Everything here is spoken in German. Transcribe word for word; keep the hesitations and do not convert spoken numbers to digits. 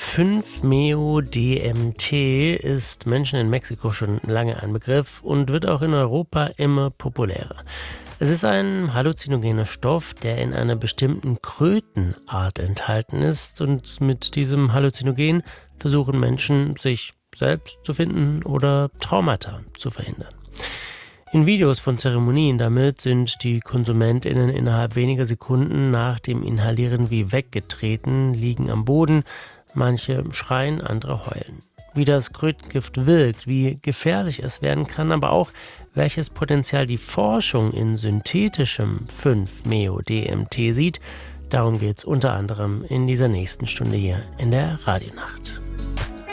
fünf-Meo-D M T ist Menschen in Mexiko schon lange ein Begriff und wird auch in Europa immer populärer. Es ist ein halluzinogener Stoff, der in einer bestimmten Krötenart enthalten ist, und mit diesem Halluzinogen versuchen Menschen, sich selbst zu finden oder Traumata zu verhindern. In Videos von Zeremonien damit sind die KonsumentInnen innerhalb weniger Sekunden nach dem Inhalieren wie weggetreten, liegen am Boden, manche schreien, andere heulen. Wie das Krötengift wirkt, wie gefährlich es werden kann, aber auch welches Potenzial die Forschung in synthetischem fünf-Meo-D M T sieht, darum geht es unter anderem in dieser nächsten Stunde hier in der Radionacht.